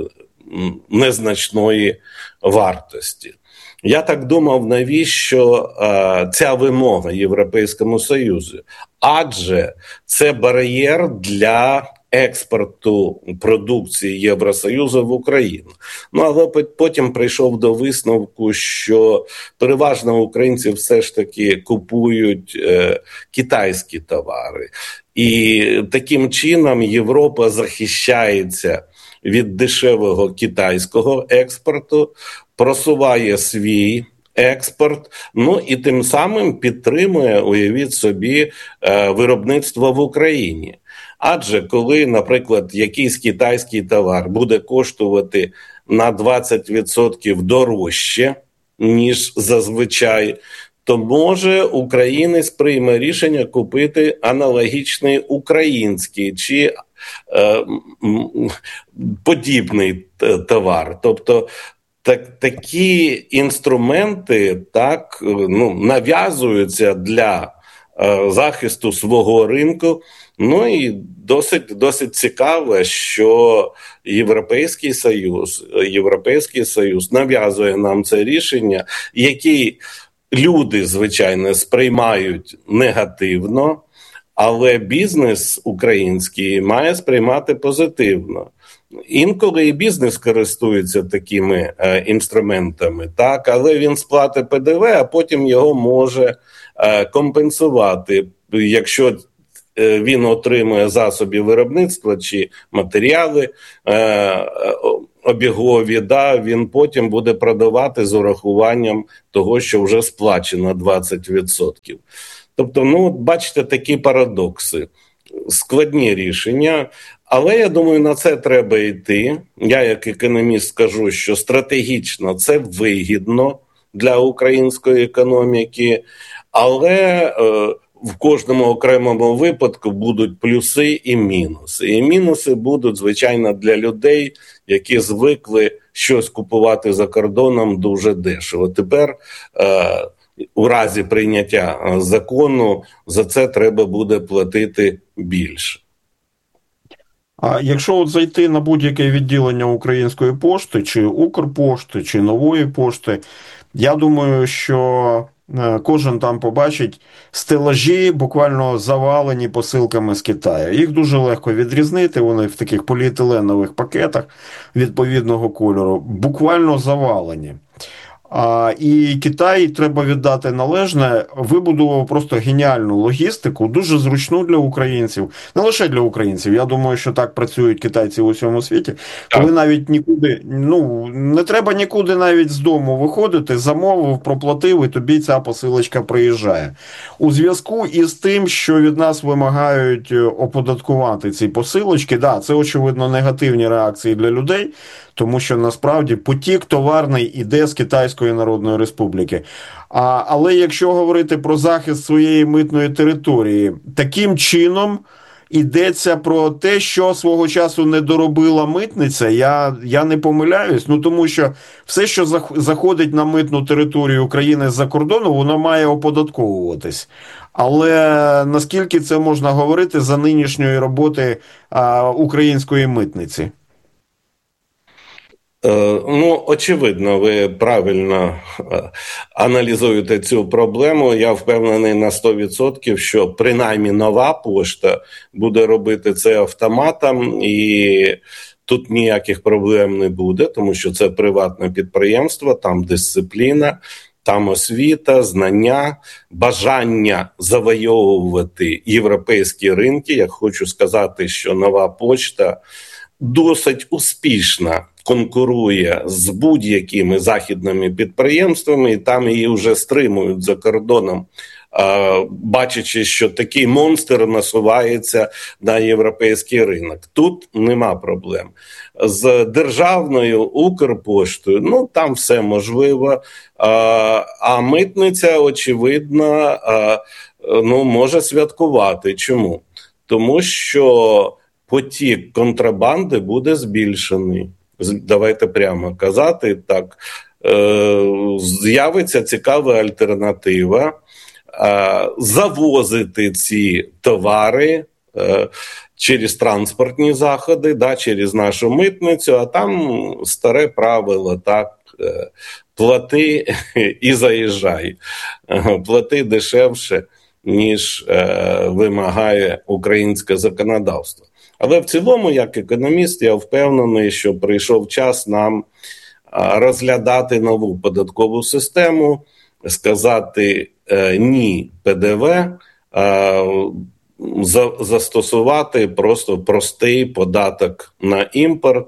незначної вартості. Я так думав, навіщо е, ця вимога Європейському Союзу? Адже це бар'єр для експорту продукції Євросоюзу в Україну. Ну, але потім прийшов до висновку, що переважно українці все ж таки купують е, китайські товари. І таким чином Європа захищається від дешевого китайського експорту, просуває свій експорт, ну і тим самим підтримує, уявіть собі, виробництво в Україні. Адже коли, наприклад, якийсь китайський товар буде коштувати на двадцять відсотків дорожче, ніж зазвичай, то може українець прийме рішення купити аналогічний український чи е, подібний товар. Тобто так, такі інструменти так, ну, нав'язуються для е, захисту свого ринку. Ну і досить, досить цікаво, що Європейський Союз, Європейський Союз нав'язує нам це рішення, які люди, звичайно, сприймають негативно, але бізнес український має сприймати позитивно. Інколи і бізнес користується такими е, інструментами, так, але він сплатить Пе Де Ве, а потім його може е, компенсувати, якщо він отримує засоби виробництва чи матеріали е, обігові, да, він потім буде продавати з урахуванням того, що вже сплачено двадцять відсотків. Тобто, ну, бачите, такі парадокси, складні рішення, але я думаю, на це треба йти. Я як економіст скажу, що стратегічно це вигідно для української економіки, але е, в кожному окремому випадку будуть плюси і мінуси. І мінуси будуть, звичайно, для людей, які звикли щось купувати за кордоном дуже дешево. Тепер, е, у разі прийняття закону, за це треба буде платити більше. А якщо от зайти на будь-яке відділення Української пошти, чи Укрпошти, чи Нової пошти, я думаю, що кожен там побачить стелажі, буквально завалені посилками з Китаю. Їх дуже легко відрізнити, вони в таких поліетиленових пакетах відповідного кольору, буквально завалені. А, і Китай, треба віддати належне, вибудував просто геніальну логістику, дуже зручну для українців. Не лише для українців, я думаю, що так працюють китайці у всьому світі. Коли навіть нікуди, ну, не треба нікуди навіть з дому виходити, замовив, проплатив, і тобі ця посилочка приїжджає. У зв'язку із тим, що від нас вимагають оподаткувати ці посилочки, да, це, очевидно, негативні реакції для людей, тому що, насправді, потік товарний іде з Китайської Народної Республіки. А, але якщо говорити про захист своєї митної території, таким чином йдеться про те, що свого часу не доробила митниця, я, я не помиляюсь, ну тому що все, що заходить на митну територію України з-за кордону, воно має оподатковуватись. Але наскільки це можна говорити за нинішньої роботи а, української митниці? Ну, очевидно, ви правильно аналізуєте цю проблему. Я впевнений на сто відсотків, що принаймні нова пошта буде робити це автоматом, і тут ніяких проблем не буде, тому що це приватне підприємство, там дисципліна, там освіта, знання, бажання завойовувати європейські ринки. Я хочу сказати, що нова пошта досить успішна конкурує з будь-якими західними підприємствами, і там її вже стримують за кордоном, бачачи, що такий монстр насувається на європейський ринок. Тут нема проблем. З державною Укрпоштою, ну, там все можливо, а митниця, очевидно, ну, може святкувати. Чому? Тому що потік контрабанди буде збільшений. Давайте прямо казати так, з'явиться цікава альтернатива завозити ці товари через транспортні заходи, да, через нашу митницю, а там старе правило, так, плати і заїжджай, плати дешевше, ніж вимагає українське законодавство. Але в цілому, як економіст, я впевнений, що прийшов час нам розглядати нову податкову систему, сказати ні Пе Де Ве, застосувати просто простий податок на імпорт,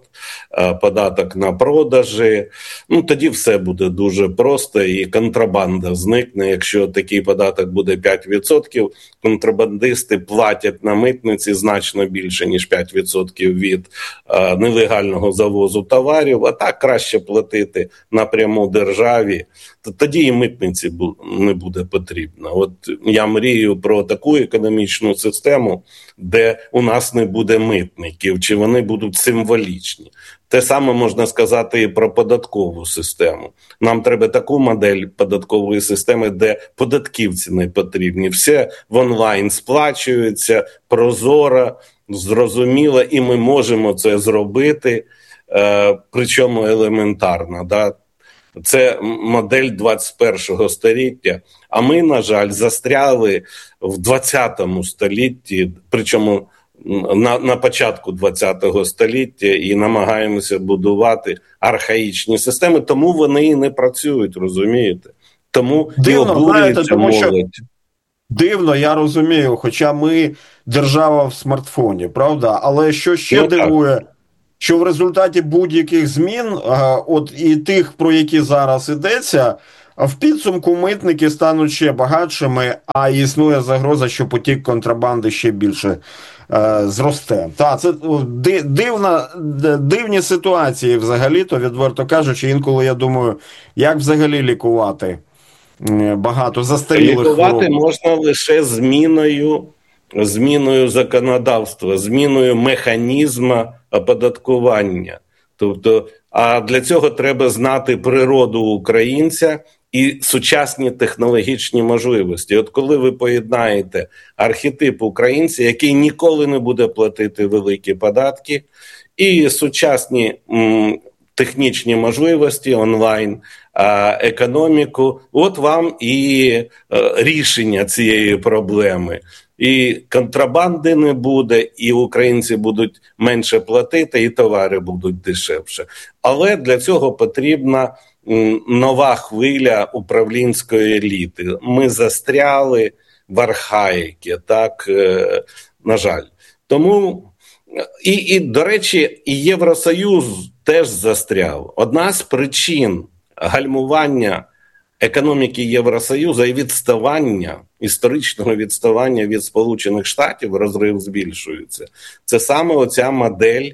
податок на продажі. Ну, тоді все буде дуже просто і контрабанда зникне. Якщо такий податок буде п'ять відсотків, контрабандисти платять на митниці значно більше, ніж п'ять відсотків від а, нелегального завозу товарів, а так краще платити напряму державі. Тоді і митниці не буде потрібно. От я мрію про таку економічну систему, де у нас не буде митників, чи вони будуть символічні. Те саме можна сказати і про податкову систему. Нам треба таку модель податкової системи, де податківці не потрібні. Все в онлайн сплачується, прозоро, зрозуміло, і ми можемо це зробити, е, причому елементарно, да? Це модель двадцять першого століття, а ми, на жаль, застряли в двадцятому столітті, причому на, на початку двадцятого століття, і намагаємося будувати архаїчні системи, тому вони і не працюють, розумієте? Тому дивно, і обурюється молодь. Дивно, я розумію, хоча ми держава в смартфоні, правда? Але що ще ну, дивує, що в результаті будь-яких змін, от і тих, про які зараз йдеться, в підсумку митники стануть ще багатшими, а існує загроза, що потік контрабанди ще більше е, зросте. Та, це дивна, дивні ситуації взагалі-то, відверто кажучи, інколи я думаю, як взагалі лікувати багато застарілих хвороб. Лікувати можна лише зміною, зміною законодавства, зміною механізму оподаткування. Тобто, а для цього треба знати природу українця і сучасні технологічні можливості. От коли ви поєднаєте архетип українця, який ніколи не буде платити великі податки, і сучасні м, технічні можливості онлайн, а, економіку, от вам і а, рішення цієї проблеми. І контрабанди не буде, і українці будуть менше платити, і товари будуть дешевше. Але для цього потрібна нова хвиля управлінської еліти. Ми застряли в архаїки, так, на жаль. Тому, і, і до речі, і Євросоюз теж застряв. Одна з причин гальмування економіки Євросоюзу і відставання, історичного відставання від Сполучених Штатів, розрив збільшується. Це саме оця модель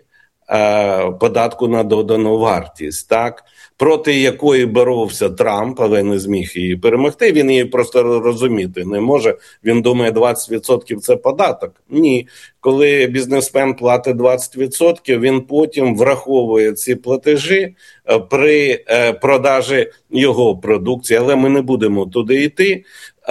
е, податку на додану вартість, так, проти якої боровся Трамп, але не зміг її перемогти. Він її просто розуміти не може. Він думає, двадцять відсотків це податок. Ні. Коли бізнесмен платить двадцять відсотків, він потім враховує ці платежі при продажі його продукції. Але ми не будемо туди йти.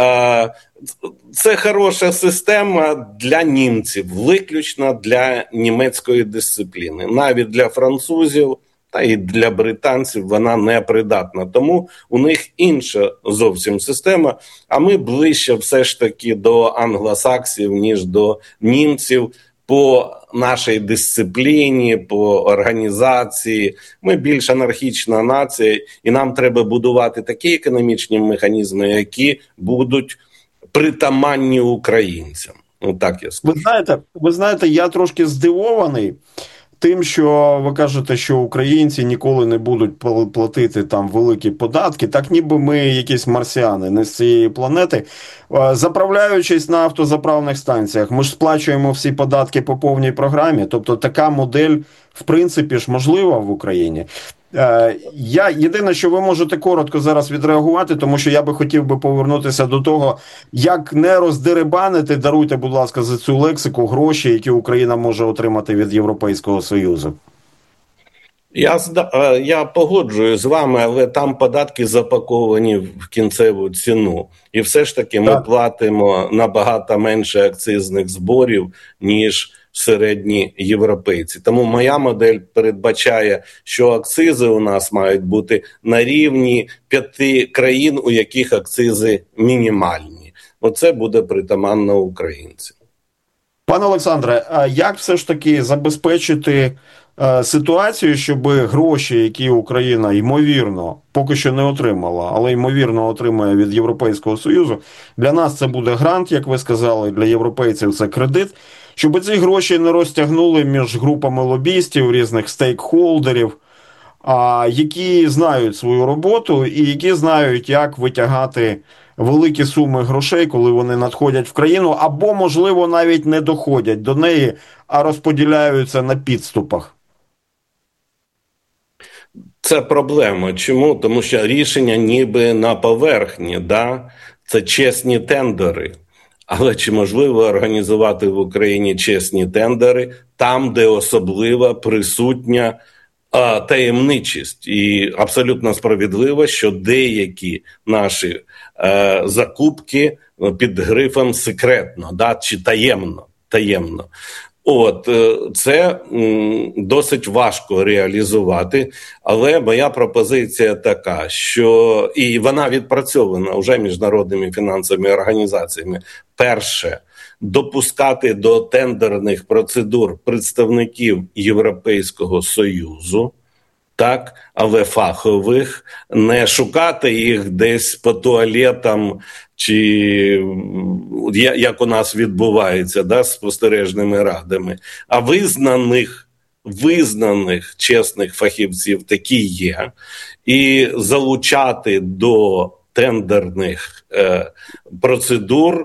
Це хороша система для німців, виключно для німецької дисципліни. Навіть для французів та і для британців вона не придатна. Тому у них інша зовсім система, а ми ближче все ж таки до англосаксів, ніж до німців по нашій дисципліні, по організації. Ми більш анархічна нація, і нам треба будувати такі економічні механізми, які будуть притаманні українцям. Отак я скажу. Ви знаєте, ви знаєте, я трошки здивований тим, що ви кажете, що українці ніколи не будуть платити там великі податки, так ніби ми якісь марсіани, не з цієї планети. Заправляючись на автозаправних станціях, ми ж сплачуємо всі податки по повній програмі, тобто така модель, в принципі, ж можлива в Україні. Я єдине, що ви можете коротко зараз відреагувати, тому що я би хотів би повернутися до того, як не роздерибанити, даруйте, будь ласка, за цю лексику, гроші, які Україна може отримати від Європейського Союзу. Я, я погоджую з вами, але там податки запаковані в кінцеву ціну. І все ж таки ми так. платимо набагато менше акцизних зборів, ніж середні європейці. Тому моя модель передбачає, що акцизи у нас мають бути на рівні п'яти країн, у яких акцизи мінімальні. Оце буде притаманно українцям. Пане Олександре, а як все ж таки забезпечити е, ситуацію, щоб гроші, які Україна, ймовірно, поки що не отримала, але ймовірно отримає від Європейського Союзу, для нас це буде грант, як ви сказали, для європейців це кредит, щоб ці гроші не розтягнули між групами лобістів, різних стейкхолдерів, а, які знають свою роботу і які знають, як витягати великі суми грошей, коли вони надходять в країну, або, можливо, навіть не доходять до неї, а розподіляються на підступах. Це проблема. Чому? Тому що рішення ніби на поверхні, да? Це чесні тендери. Але чи можливо організувати в Україні чесні тендери там, де особливо присутня а, таємничість? І абсолютно справедливо, що деякі наші а, закупки під грифом секретно, да? Чи таємно, таємно. От, це м, досить важко реалізувати, але моя пропозиція така, що і вона відпрацьована вже міжнародними фінансовими організаціями. Перше, допускати до тендерних процедур представників Європейського Союзу, так, але фахових, не шукати їх десь по туалетам, чи як у нас відбувається, да, з спостережними радами, а визнаних, визнаних чесних фахівців такі є, і залучати до тендерних е, процедур